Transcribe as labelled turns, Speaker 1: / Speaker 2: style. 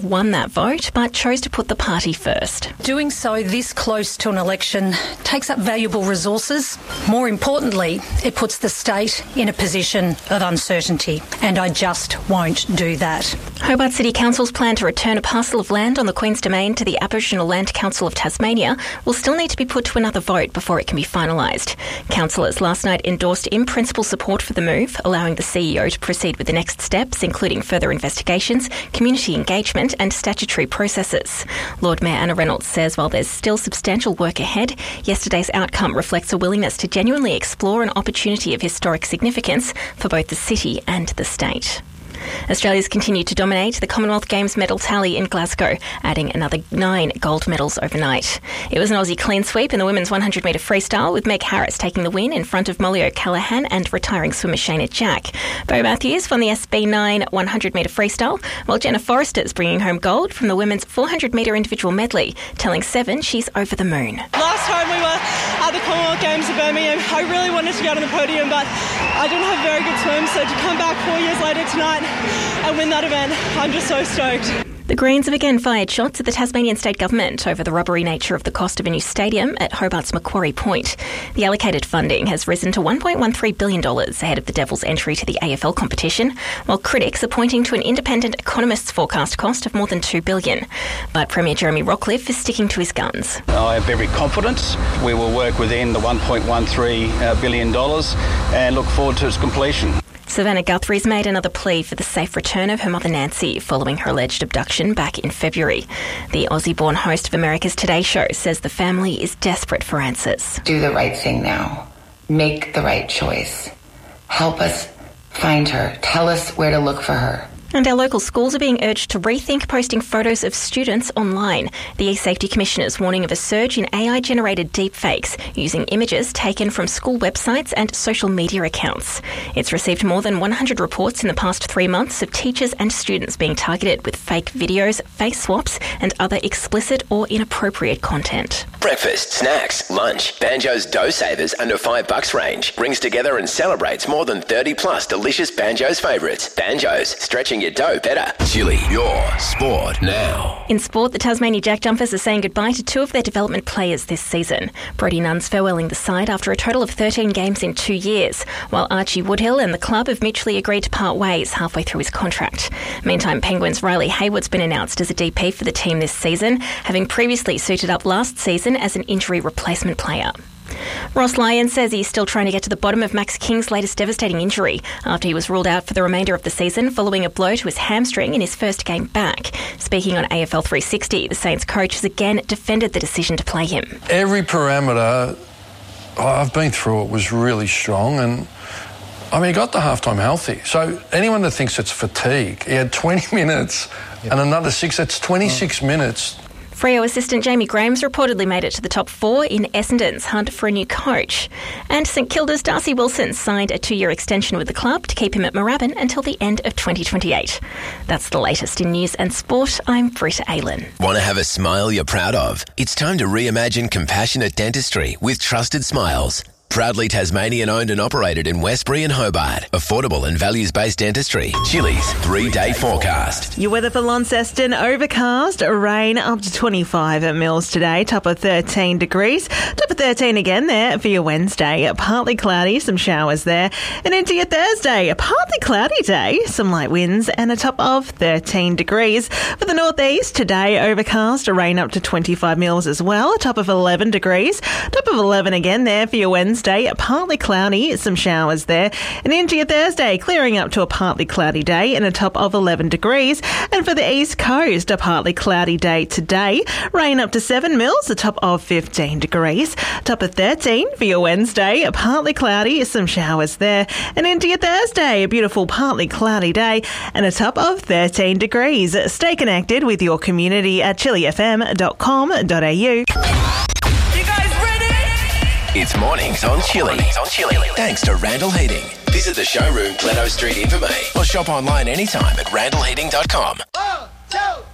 Speaker 1: won that vote, but chose to put the party first.
Speaker 2: Doing so this close to an election takes up valuable resources. More importantly, it puts the state in a position of uncertainty, and I just won't do that.
Speaker 1: Hobart City Council's plan to return a parcel of land on the Queen's Domain to the Aboriginal Land Council of Tasmania will still need to be put to another vote before it can be finalised. Councillors last night endorsed in-principle support for the move, allowing the CEO to proceed with the next steps, including further investigations, community engagement and statutory processes. Lord Mayor Anna Reynolds says while there's still substantial work ahead, yesterday's outcome reflects a willingness to genuinely explore an opportunity of historic significance for both the city and the state. Australia's continued to dominate the Commonwealth Games medal tally in Glasgow, adding another 9 gold medals overnight. It was an Aussie clean sweep in the women's 100-metre freestyle, with Meg Harris taking the win in front of Molly O'Callaghan and retiring swimmer Shayna Jack. Bo Matthews won the SB9 100-metre freestyle, while Jenna Forrester's bringing home gold from the women's 400-metre individual medley, telling Seven she's over the moon.
Speaker 3: Last time we were at the Commonwealth Games in Birmingham, I really wanted to get on the podium, but I didn't have very good swim, so to come back 4 years later tonight and win that event, I'm just so stoked.
Speaker 1: The Greens have again fired shots at the Tasmanian state government over the rubbery nature of the cost of a new stadium at Hobart's Macquarie Point. The allocated funding has risen to $1.13 billion ahead of the Devils' entry to the AFL competition, while critics are pointing to an independent economist's forecast cost of more than $2 billion. But Premier Jeremy Rockliff is sticking to his guns.
Speaker 4: I have every confidence we will work within the $1.13 billion and look forward to its completion.
Speaker 1: Savannah Guthrie's made another plea for the safe return of her mother Nancy following her alleged abduction back in February. The Aussie-born host of America's Today Show says the family is desperate for answers.
Speaker 5: Do the right thing now. Make the right choice. Help us find her. Tell us where to look for her.
Speaker 1: And our local schools are being urged to rethink posting photos of students online. The E-Safety Commissioner is warning of a surge in AI-generated deepfakes using images taken from school websites and social media accounts. It's received more than 100 reports in the past 3 months of teachers and students being targeted with fake videos, face swaps and other explicit or inappropriate content.
Speaker 6: Breakfast, snacks, lunch. Banjo's Dough Savers under $5 range brings together and celebrates more than 30 plus delicious Banjo's favourites. Banjo's, stretching your dough better. Chili, your sport now.
Speaker 1: In sport, the Tasmania Jack Jumpers are saying goodbye to 2 of their development players this season. Brody Nunn's farewelling the side after a total of 13 games in 2 years, while Archie Woodhill and the club have mutually agreed to part ways halfway through his contract. Meantime, Penguins' Riley Hayward's been announced as a DP for the team this season, having previously suited up last season as an injury replacement player. Ross Lyon says he's still trying to get to the bottom of Max King's latest devastating injury after he was ruled out for the remainder of the season following a blow to his hamstring in his first game back. Speaking on AFL 360, the Saints coach has again defended the decision to play him.
Speaker 7: Every parameter I've been through it was really strong, and he got the halftime healthy. So anyone that thinks it's fatigue, he had 20 minutes and another 6, that's 26 minutes.
Speaker 1: Freo assistant Jamie Graham's reportedly made it to the top 4 in Essendon's hunt for a new coach. And St Kilda's Darcy Wilson signed a 2-year extension with the club to keep him at Moorabbin until the end of 2028. That's the latest in news and sport. I'm Britta Aylan.
Speaker 6: Want to have a smile you're proud of? It's time to reimagine compassionate dentistry with Trusted Smiles. Proudly Tasmanian owned and operated in Westbury and Hobart. Affordable and values-based dentistry. Chili's 3-day forecast.
Speaker 8: Your weather for Launceston, overcast, rain up to 25 at mils today, top of 13 degrees. Top of 13 again there for your Wednesday. Partly cloudy, some showers there. And into your Thursday, a partly cloudy day, some light winds and a top of 13 degrees. For the northeast, today overcast, rain up to 25 mils as well, top of 11 degrees. Top of 11 again there for your Wednesday. Partly cloudy, some showers there. And into your Thursday, clearing up to a partly cloudy day and a top of 11 degrees. And for the East Coast, a partly cloudy day today. Rain up to 7 mils, a top of 15 degrees. Top of 13 for your Wednesday, partly cloudy, some showers there. And into your Thursday, a beautiful partly cloudy day and a top of 13 degrees. Stay connected with your community at chillyfm.com.au.
Speaker 6: It's Mornings on Chilli. Thanks to Randall Heating. Visit the showroom, Glenno Street, Invermay, or shop online anytime at randallheating.com.